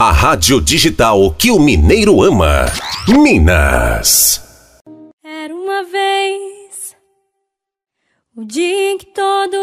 A rádio digital que o mineiro ama. Minas. Era uma vez o dia em que todo